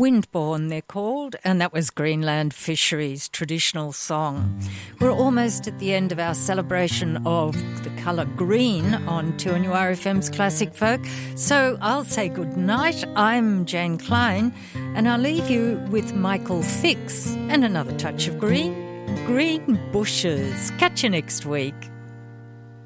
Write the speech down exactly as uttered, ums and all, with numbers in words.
Windborne they're called, and that was Greenland Fisheries' traditional song. We're almost at the end of our celebration of the colour green on two N U R F M's Classic Folk, so I'll say good night. I'm Jane Klein, and I'll leave you with Michael Fix and another touch of green, green bushes. Catch you next week.